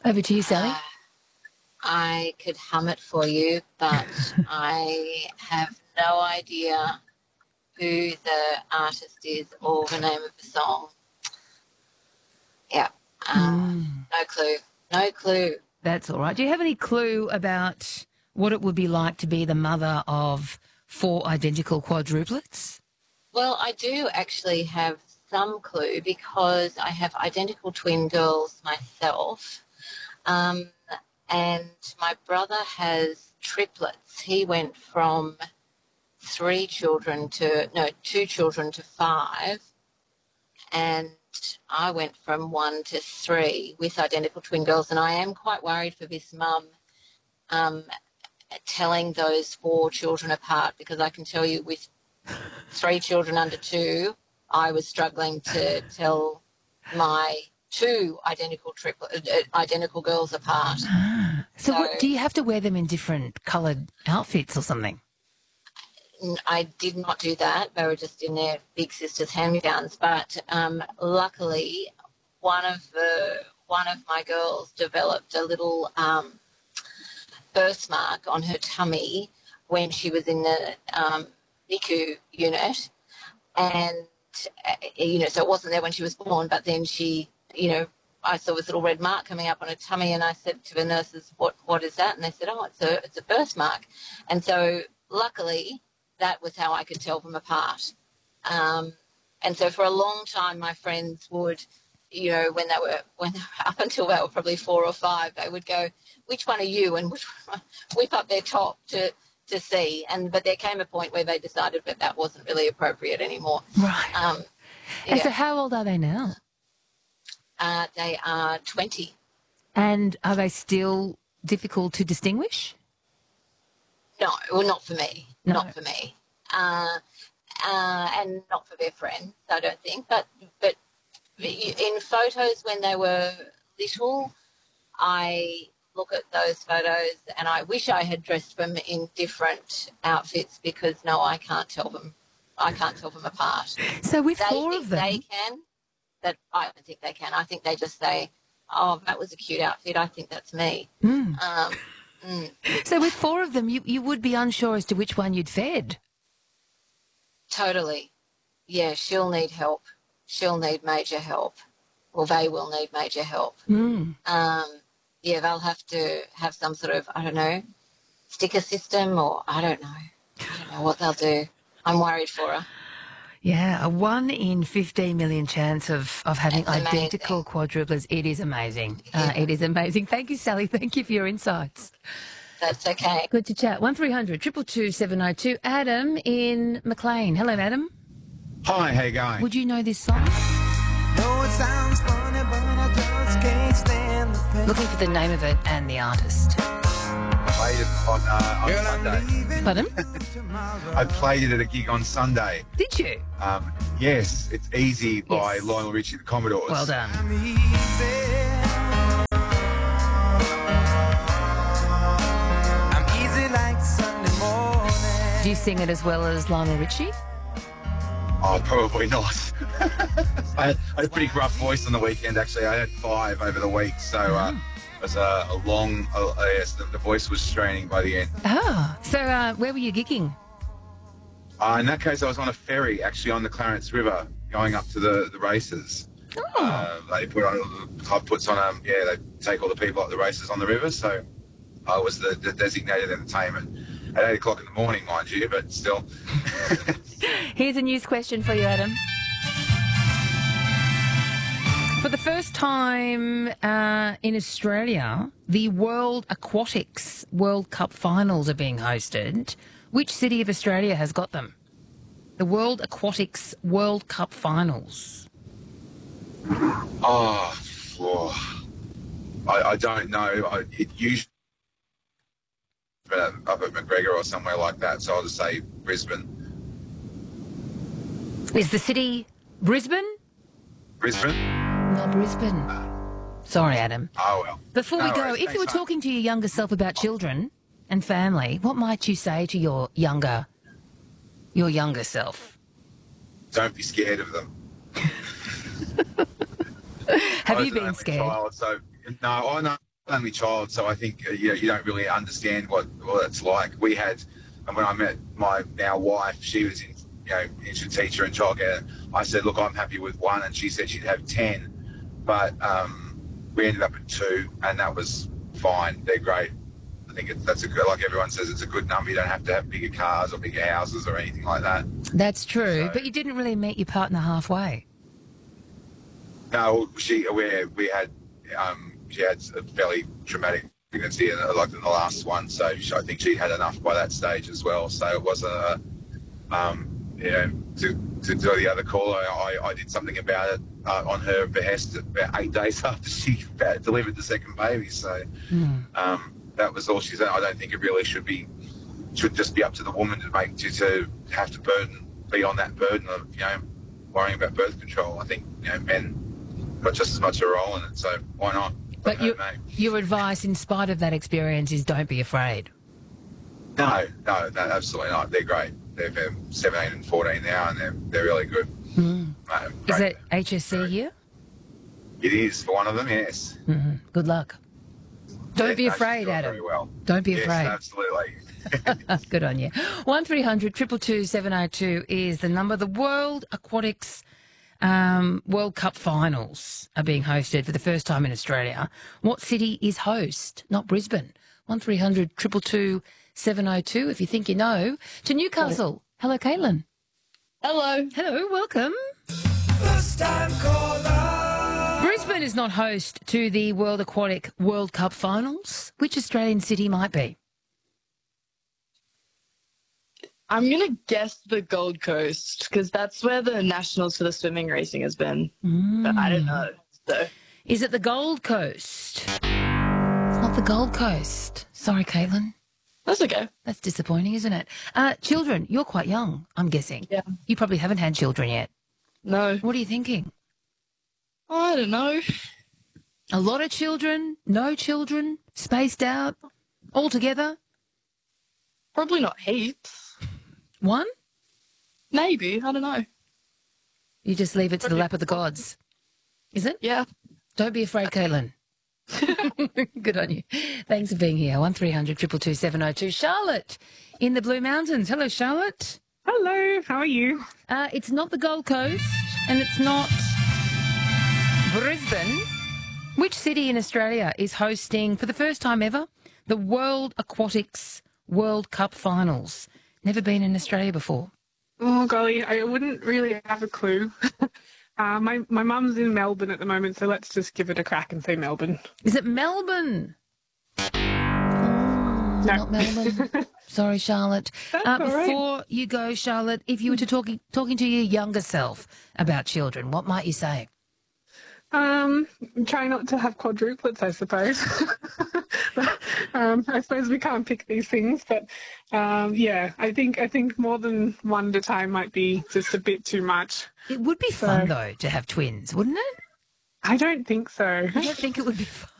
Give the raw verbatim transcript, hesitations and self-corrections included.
Over to you, Sally. Uh, I could hum it for you, but I have no idea who the artist is or the name of the song. Yeah, uh, Mm. no clue. No clue. That's all right. Do you have any clue about what it would be like to be the mother of four identical quadruplets? Well, I do actually have some clue because I have identical twin girls myself. Um, and my brother has triplets. He went from three children to, no, two children to five. And I went from one to three with identical twin girls. And I am quite worried for this mum um, telling those four children apart, because I can tell you with three children under two, I was struggling to tell my two identical triplet, uh, identical girls apart. Ah. So, So- what, do you have to wear them in different coloured outfits or something? N- I did not do that. They were just in their big sister's hand-me-downs. But um, luckily, one of the one of my girls developed a little um, birthmark on her tummy when she was in the um, N I C U unit, and uh, you know, so it wasn't there when she was born. But then she, you know, I saw this little red mark coming up on her tummy, and I said to the nurses, "What what is that?" And they said, "Oh, it's a it's a birthmark." And so luckily, that was how I could tell them apart. Um, and so for a long time, my friends would, you know, when they were when they were up until they were probably four or five, they would go, "Which one are you?" and which one, whip up their top to to see. And but there came a point where they decided that that wasn't really appropriate anymore. Right. Um, And yeah. so how old are they now? Uh, they are twenty. And are they still difficult to distinguish? No, well, not for me. No. Not for me. Uh, uh, and not for their friends, I don't think. But but in photos when they were little, I look at those photos and I wish I had dressed them in different outfits, because no, I can't tell them. I can't tell them apart. So with They four think of them... they can, but I don't think they can. I think they just say, "Oh, that was a cute outfit. I think that's me." Mm. Um, mm. So with four of them, you, you would be unsure as to which one you'd fed. Totally. Yeah, she'll need help. She'll need major help. Well, they will need major help. Mm. Um, yeah, they'll have to have some sort of, I don't know, sticker system, or I don't know. I don't know what they'll do. I'm worried for her. Yeah, a one in fifteen million chance of, of having That's amazing. identical quadruplets. It is amazing. Uh, Yeah. it is amazing. Thank you, Sally. Thank you for your insights. That's okay. Good to chat. one three hundred two two two seven oh two. Adam in McLean. Hello, Adam. Hi, how you going? Would you know this song? No, it sounds funny, but I just can't stand the pain. Looking for the name of it and the artist. Played it on, uh, on Girl, I'm Sunday. leaving Pardon? tomorrow. I played it at a gig on Sunday. Did you? Um, yes, it's Easy by Yes. Lionel Richie, the Commodores. Well done. I'm easy. I'm easy like Sunday morning. Do you sing it as well as Lionel Richie? Oh, probably not. I, had, I had a pretty rough voice on the weekend, actually. I had five over the week, so uh, it was a, a long, uh, yes, the, the voice was straining by the end. Ah, so uh, where were you gigging? Uh, in that case, I was on a ferry, actually, on the Clarence River, going up to the, the races. Oh, Uh, they put on, the club puts on, um, yeah, they take all the people at the races on the river, so I was the, the designated entertainment at eight o'clock in the morning, mind you, but still. here's a news question for you, Adam. For the first time uh, in Australia, the World Aquatics World Cup finals are being hosted. Which city of Australia has got them? The World Aquatics World Cup finals. Oh, oh. I, I don't know. I, it usually up at McGregor or somewhere like that, so I'll just say Brisbane. Is the city Brisbane? Brisbane? No, Brisbane. Sorry, Adam. Oh, well. Before we No go, worries. if you were Thanks, mate. talking to your younger self about children and family, what might you say to your younger, your younger self? Don't be scared of them. Have I you was an been only scared? Child, so no, I know. only child, so I think uh, you know, you don't really understand what, what it's like. We had, and when I met my now wife, she was in, you know, interim teacher and childcare. I said, look, I'm happy with one, and she said she'd have ten, but um, we ended up at two, and that was fine. They're great. I think it, that's a good, like everyone says, it's a good number. You don't have to have bigger cars or bigger houses or anything like that. That's true, So- but you didn't really meet your partner halfway. No, she we we had um, she had a fairly traumatic pregnancy, uh, like in the last one. So she, I think she had enough by that stage as well. So it wasn't a, um, you know, to, to do the other call. I, I, I did something about it uh, on her behest about eight days after she delivered the second baby. So Mm. um, that was all she said. I don't think it really should be should just be up to the woman to make to, to have to burden be on that burden of you know worrying about birth control. I think you know men got just as much a role in it, so why not? But No, you, no. your advice, in spite of that experience, is don't be afraid. No, no, no, absolutely not. They're great. They're, they're seventeen and fourteen now, and they're they're really good. Mm. No, Is great. it H S C here? It is for one of them, yes. hmm Good luck. Don't Yeah, be no, she's afraid, doing Adam. Very well. Don't be Yes, afraid. absolutely. Good on you. one three hundred two two two seven oh two is the number. The World Aquatics um, World Cup finals are being hosted for the first time in Australia. What city is host? Not Brisbane. one three hundred two two two seven oh two if you think you know. To Newcastle. Hello, Caitlin. Hello. Hello, welcome. First time caller. Brisbane is not host to the World Aquatic World Cup finals. Which Australian city might be? I'm going to guess the Gold Coast because that's where the nationals for the swimming racing has been. But I don't know. So Is it the Gold Coast? It's not the Gold Coast. Sorry, Caitlin. that's okay. That's disappointing, isn't it? Uh, children, you're quite young, I'm guessing. Yeah. You probably haven't had children yet. No. What are you thinking? I don't know. A lot of children? No children? Spaced out? All together? Probably not heaps. One? Maybe. I don't know. You just leave it to the lap of the gods. Is it? Yeah. Don't be afraid, Caitlin. Good on you. Thanks for being here. one three hundred two two two seven oh two. Charlotte in the Blue Mountains. Hello, Charlotte. Hello, how are you? Uh, it's not the Gold Coast and it's not Brisbane. Which city in Australia is hosting, for the first time ever, the World Aquatics World Cup finals? Never been in Australia before. Oh, golly, I wouldn't really have a clue. uh, my my mum's in Melbourne at the moment, so let's just give it a crack and say Melbourne. Is it Melbourne? Oh, No. Not Melbourne. Sorry, Charlotte. That's Uh, all right. before you go, Charlotte, if you were to talking talking to your younger self about children, what might you say? Um, try not to have quadruplets, I suppose. um, I suppose we can't pick these things, but um, yeah, I think I think more than one at a time might be just a bit too much. It would be fun, though, to have twins, wouldn't it? I don't think so. I don't think it would be fun.